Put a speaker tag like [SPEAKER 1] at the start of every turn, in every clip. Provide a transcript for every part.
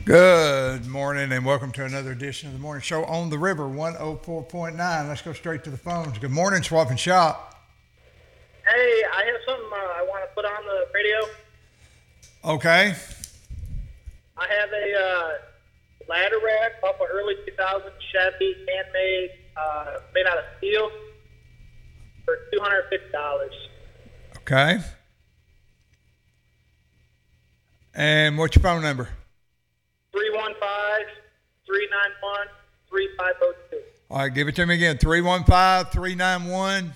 [SPEAKER 1] Good morning and welcome to another edition of the morning show on the river 104.9. Let's go straight to the phones. Good morning, Swap and Shop.
[SPEAKER 2] Hey, I have something I want to put on the radio.
[SPEAKER 1] Okay.
[SPEAKER 2] I have a ladder rack off an early 2000 Chevy handmade, made out of steel for $250.
[SPEAKER 1] Okay. And what's your phone number?
[SPEAKER 2] 315-391-3502.
[SPEAKER 1] All right, give it to me again. 315-391.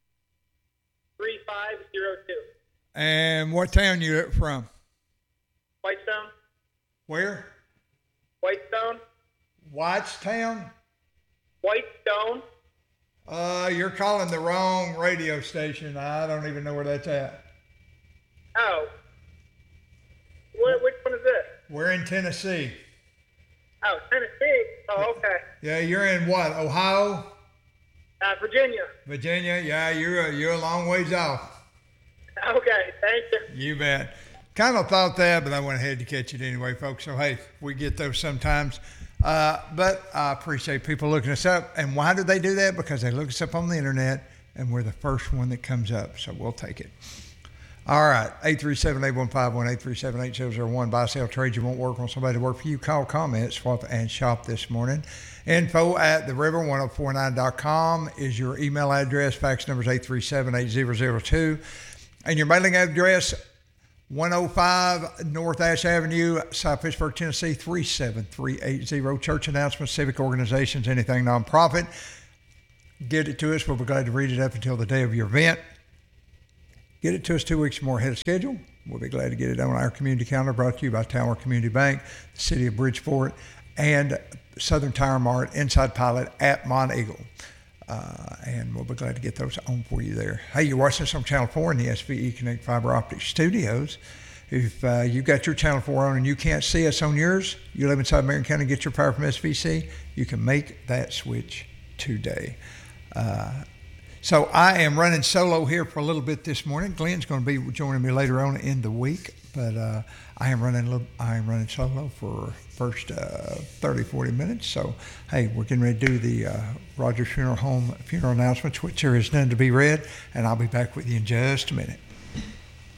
[SPEAKER 2] 3502.
[SPEAKER 1] And what town you from?
[SPEAKER 2] Whitestone?
[SPEAKER 1] Where?
[SPEAKER 2] Whitestone?
[SPEAKER 1] Whitestown?
[SPEAKER 2] Whitestone?
[SPEAKER 1] You're calling the wrong radio station. I don't even know where that's at.
[SPEAKER 2] Oh. Which one is this?
[SPEAKER 1] We're in Tennessee.
[SPEAKER 2] Oh, Tennessee? Oh, okay.
[SPEAKER 1] Yeah, you're in what? Ohio?
[SPEAKER 2] Virginia.
[SPEAKER 1] Virginia? Yeah, you're a long ways off.
[SPEAKER 2] Okay, thank you.
[SPEAKER 1] You bet. Kind of thought that, but I went ahead to catch it anyway, folks. So, hey, we get those sometimes. But I appreciate people looking us up. And why do they do that? Because they look us up on the internet, and we're the first one that comes up. So we'll take it. All right, 837-8151, 837-8001. Buy, sell, trade. You won't work on somebody to work for you. Call, comment, swap, and shop this morning. Info at theriver1049.com is your email address. Fax number is 837-8002. And your mailing address, 105 North Ash Avenue, South Pittsburgh, Tennessee, 37380. Church announcements, civic organizations, anything nonprofit. Get it to us. We'll be glad to read it up until the day of your event. Get it to us 2 weeks more ahead of schedule. We'll be glad to get it on our community calendar, brought to you by Tower Community Bank, the City of Bridgeport, and Southern Tire Mart, Inside Pilot at Monteagle. And we'll be glad to get those on for you there. Hey, you're watching us on Channel 4 in the SVE Connect Fiber Optic Studios. If you've got your Channel 4 on and you can't see us on yours, you live inside Marion County, get your power from SVC, you can make that switch today. So I am running solo here for a little bit this morning. Glenn's going to be joining me later on in the week, but I am running solo for first 30, 40 minutes. So, hey, we're getting ready to do the Rogers Funeral Home funeral announcements, which there is none to be read, and I'll be back with you in just a minute.